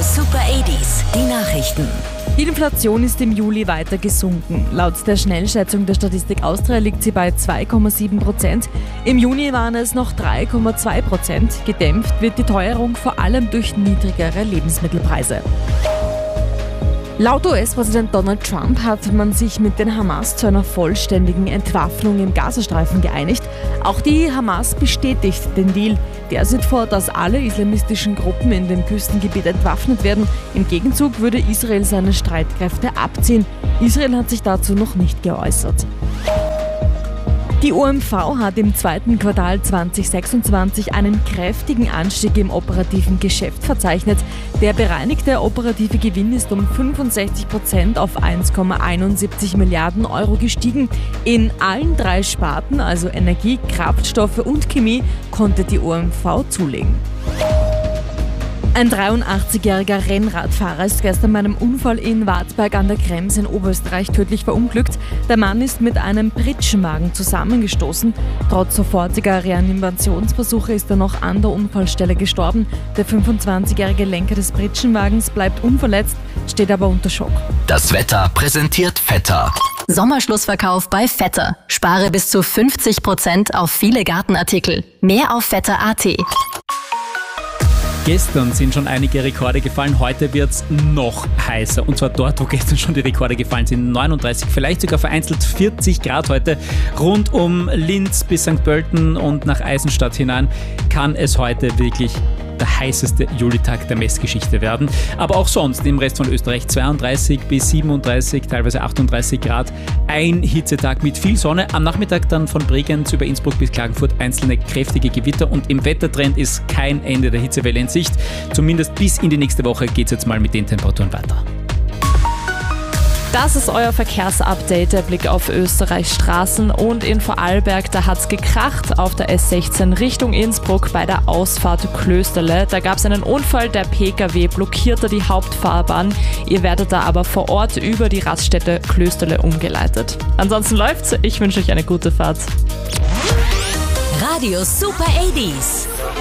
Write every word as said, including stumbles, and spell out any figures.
Super achtziger, die Nachrichten. Die Inflation ist im Juli weiter gesunken. Laut der Schnellschätzung der Statistik Austria liegt sie bei zwei Komma sieben Prozent. Im Juni waren es noch drei Komma zwei Prozent. Gedämpft wird die Teuerung vor allem durch niedrigere Lebensmittelpreise. Laut U S-Präsident Donald Trump hat man sich mit den Hamas zu einer vollständigen Entwaffnung im Gazastreifen geeinigt. Auch die Hamas bestätigt den Deal. Der sieht vor, dass alle islamistischen Gruppen in dem Küstengebiet entwaffnet werden. Im Gegenzug würde Israel seine Streitkräfte abziehen. Israel hat sich dazu noch nicht geäußert. Die O M V hat im zweiten Quartal zwanzig sechsundzwanzig einen kräftigen Anstieg im operativen Geschäft verzeichnet. Der bereinigte operative Gewinn ist um fünfundsechzig Prozent auf eins Komma einundsiebzig Milliarden Euro gestiegen. In allen drei Sparten, also Energie, Kraftstoffe und Chemie, konnte die O M V zulegen. Ein dreiundachtzigjähriger Rennradfahrer ist gestern bei einem Unfall in Wartberg an der Krems in Oberösterreich tödlich verunglückt. Der Mann ist mit einem Pritschenwagen zusammengestoßen. Trotz sofortiger Reanimationsversuche ist er noch an der Unfallstelle gestorben. Der fünfundzwanzigjährige Lenker des Pritschenwagens bleibt unverletzt, steht aber unter Schock. Das Wetter präsentiert Vetter. Sommerschlussverkauf bei Vetter. Spare bis zu fünfzig Prozent auf viele Gartenartikel. Mehr auf vetter punkt at. Gestern sind schon einige Rekorde gefallen, heute wird es noch heißer. Und zwar dort, wo gestern schon die Rekorde gefallen sind, neununddreißig, vielleicht sogar vereinzelt vierzig Grad heute. Rund um Linz bis Sankt Pölten und nach Eisenstadt hinein kann es heute wirklich der heißeste Julitag der Messgeschichte werden. Aber auch sonst im Rest von Österreich zweiunddreißig bis siebenunddreißig, teilweise achtunddreißig Grad. Ein Hitzetag mit viel Sonne. Am Nachmittag dann von Bregenz über Innsbruck bis Klagenfurt einzelne kräftige Gewitter. Und im Wettertrend ist kein Ende der Hitzewelle in Sicht. Zumindest bis in die nächste Woche geht es jetzt mal mit den Temperaturen weiter. Das ist euer Verkehrsupdate, der Blick auf Österreichs Straßen. Und in Vorarlberg, da hat's gekracht auf der S sechzehn Richtung Innsbruck bei der Ausfahrt Klösterle. Da gab's einen Unfall, der P K W blockierte die Hauptfahrbahn. Ihr werdet da aber vor Ort über die Raststätte Klösterle umgeleitet. Ansonsten läuft's. Ich wünsche euch eine gute Fahrt. Radio Super achtziger.